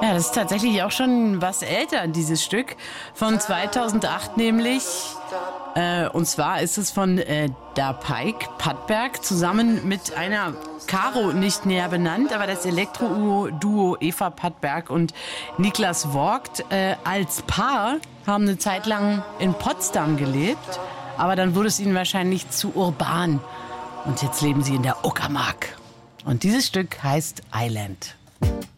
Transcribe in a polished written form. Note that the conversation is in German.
Ja, das ist tatsächlich auch schon was älter, dieses Stück. Von 2008 nämlich. Und zwar ist es von Da Pike Pattberg zusammen mit einer Caro, nicht näher benannt, aber das Elektro-Duo Eva Pattberg und Niklas Vogt als Paar haben eine Zeit lang in Potsdam gelebt. Aber dann wurde es ihnen wahrscheinlich zu urban. Und jetzt leben sie in der Uckermark. Und dieses Stück heißt Island.